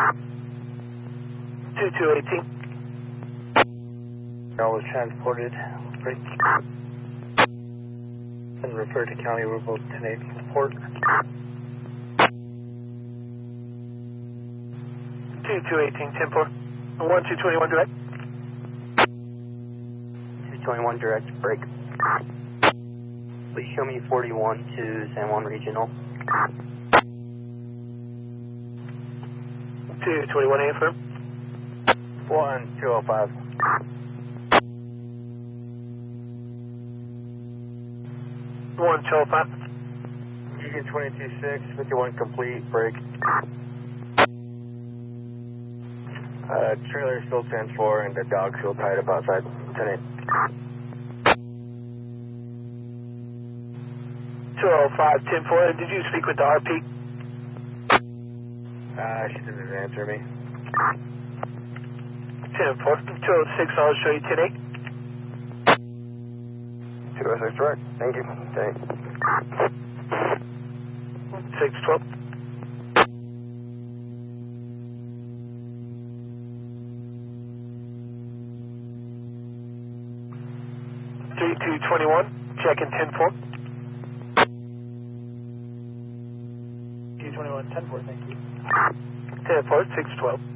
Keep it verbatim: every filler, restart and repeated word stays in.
two two eighteen. I was transported, break, and referred to County Louisville ten eighty report. two two eighteen, ten four. one two twenty-one direct. two twenty-one direct, break. Please show me forty-one to San Juan Regional. two twenty-one, affirm. one two oh five. one two oh five. Union twenty-two six, fifty-one complete, break. Uh, trailer still ten four and the dog still tied up outside ten eight. two oh five, ten four. Did you speak with the R P? Uh, she didn't answer me. ten four. two oh six, I'll show you ten eight. two oh six direct, thank you. Thank you. six twelve. three two twenty-one, checking ten four. two twenty-one, ten four, thank you. ten four, six twelve.